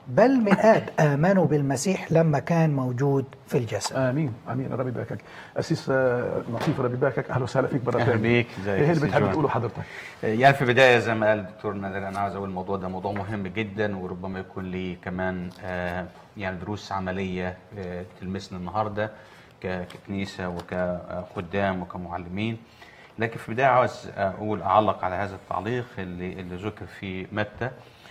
بل مئات آمنوا بالمسيح لما كان موجود في الجسد. امين امين. ربي يباركك. اسيس لطيف، ربي يباركك. اهلا وسهلا فيك مره اهلا ثانيه. بيك. ازيك ايه اللي بتحب تقوله حضرتك؟ يعني في البدايه زي ما قال الدكتور نادر، انا عاوز اقول الموضوع ده موضوع مهم جدا، وربما يكون لي كمان يعني دروس عمليه تلمسنا النهارده ككنيسه وكخدام وكمعلمين. لكن في البدايه عاوز اعلق على هذا التعليق اللي ذكر في متى،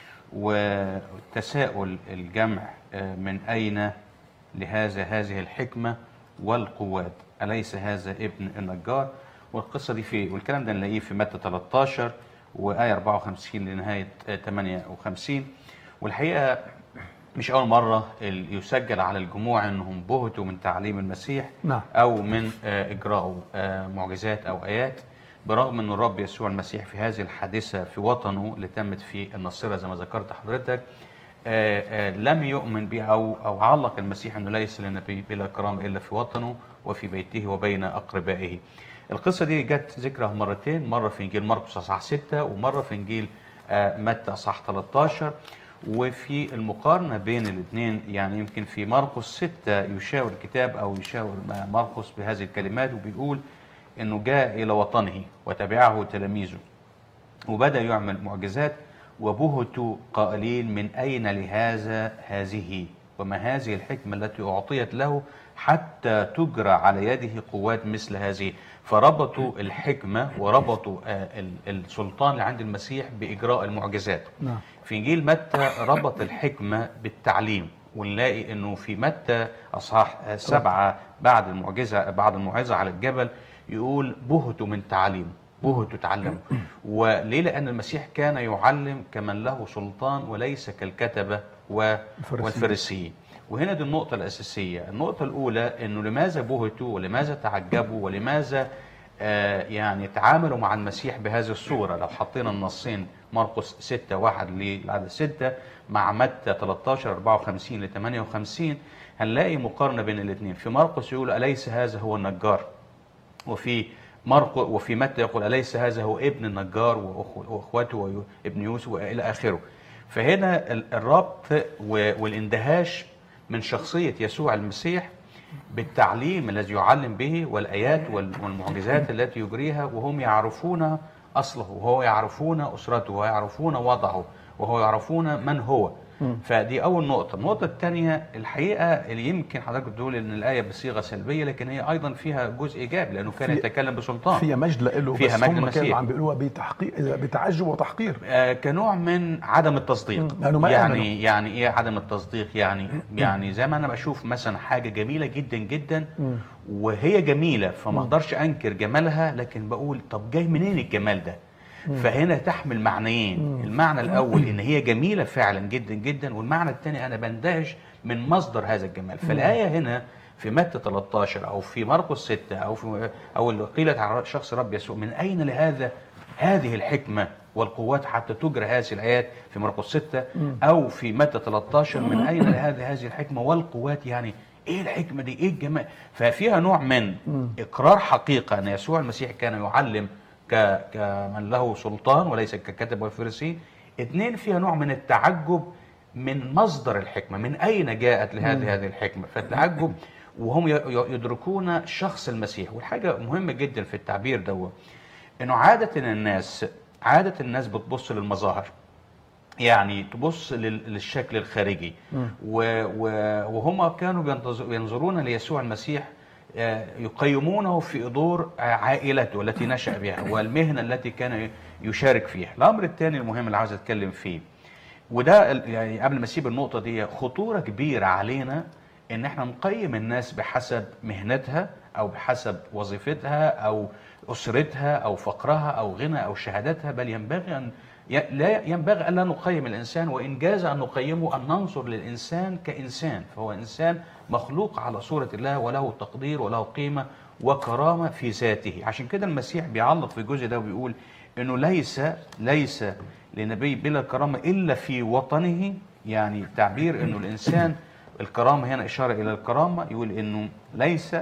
وتساؤل الجمع من أين هذه الحكمة والقوات؟ أليس هذا ابن النجار؟ والقصة دي والكلام ده نلاقيه في متى 13 وآية 54 لنهاية 58. والحقيقة مش أول مرة يسجل على الجموع أنهم بهتوا من تعليم المسيح أو من إجراء معجزات أو آيات، برغم أن الرب يسوع المسيح في هذه الحادثة في وطنه اللي تمت في الناصرة زي ما ذكرت حضرتك لم يؤمن به أو علق المسيح أنه ليس للنبي بلا كرامة إلا في وطنه وفي بيته وبين أقربائه. القصة دي جت ذكرها مرتين، مرة في إنجيل مرقس أصحاح 6 ومرة في إنجيل متى أصحاح 13. وفي المقارنة بين الاثنين يعني يمكن في مرقس 6 يشاور الكتاب أو يشاور مرقس بهذه الكلمات وبيقول انه جاء الى وطنه وتبعه تلاميذه وبدأ يعمل معجزات، وبهتوا قائلين من اين هذه وما هذه الحكمة التي اعطيت له حتى تجرى على يده قوات مثل هذه. فربطوا الحكمة وربطوا السلطان اللي عند المسيح بإجراء المعجزات. في إنجيل متى ربط الحكمة بالتعليم، ونلاقي انه في متى اصحاح 7 بعد الموعظة على الجبل يقول بهتوا من تعليم، بهتوا تعلموا. وليه؟ لأن المسيح كان يعلم كمن له سلطان وليس كالكتبة والفريسيين. وهنا دي النقطة الأساسية. النقطة الأولى أنه لماذا بهتوا ولماذا تعجبوا ولماذا يعني تعاملوا مع المسيح بهذه الصورة. لو حطينا النصين مرقس 6:1 للعدد 6 مع متى 13:54 ل 58 هنلاقي مقارنة بين الاثنين. في مرقس يقول أليس هذا هو النجار، وفي متى يقول أليس هذا هو ابن النجار وأخوته وابن يوسف وإلى آخره. فهنا الربط والاندهاش من شخصية يسوع المسيح بالتعليم الذي يعلم به والآيات والمعجزات التي يجريها، وهم يعرفون أصله وهو يعرفون أسرته ويعرفون وضعه وهو يعرفون من هو. فدي أول نقطة. النقطة الثانية الحقيقة اللي يمكن حضرتك بتقول إن الآية بصيغة سلبية، لكن هي أيضا فيها جزء إيجابي لأنه كان يتكلم بسلطان، فيها مجد له، فيها بس مجد هم كانوا المسيح عم بيقولوها بتعجب وتحقير، كنوع من عدم التصديق. يعني إيه عدم التصديق؟ يعني زي ما أنا بشوف مثلا حاجة جميلة جدا جدا وهي جميلة فما أقدرش أنكر جمالها، لكن بقول طب جاي منين الجمال ده؟ فهنا تحمل معنيين. المعنى الأول إن هي جميلة فعلا جدا جدا، والمعنى الثاني أنا بندهش من مصدر هذا الجمال. فالآية هنا في متى 13 أو في مرقس 6 أو اللي قيلت على شخص رب يسوع من أين هذه الحكمة والقوات حتى تجرى هذه الآيات في مرقس 6 أو في متى 13 من أين هذه الحكمة والقوات؟ يعني إيه الحكمة دي؟ إيه الجمال؟ ففيها نوع من إقرار حقيقة أن يسوع المسيح كان يعلم كمن له سلطان وليس ككتب والفريسيين. اثنين، فيها نوع من التعجب من مصدر الحكمة، من أين جاءت هذه الحكمة. فالتعجب وهم يدركون شخص المسيح. والحاجة مهمة جدا في التعبير ده إنه عادة الناس بتبص للمظاهر، يعني تبص للشكل الخارجي، وهم كانوا ينظرون ليسوع المسيح يقيمونه في دور عائلته التي نشأ بها والمهنة التي كان يشارك فيها. الأمر الثاني المهم اللي عاوز أتكلم فيه، وده يعني قبل ما أسيب النقطة دي، خطورة كبيرة علينا إن احنا نقيم الناس بحسب مهنتها أو بحسب وظيفتها أو أسرتها أو فقرها أو غنى أو شهادتها، بل لا ينبغي أن لا نقيم الإنسان، وإن جاز أن نقيمه أن ننظر للإنسان كإنسان، فهو إنسان مخلوق على صورة الله وله تقدير وله قيمة وكرامة في ذاته. عشان كده المسيح بيعلق في الجزء ده وبيقول إنه ليس لنبي بلا كرامة إلا في وطنه. يعني تعبير إنه الإنسان الكرامة هنا إشارة إلى الكرامة، يقول إنه ليس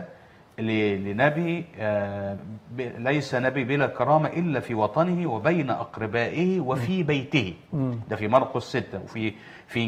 نبي بلا كرامة إلا في وطنه وبين أقربائه وفي بيته. ده في مرقس 6. وفي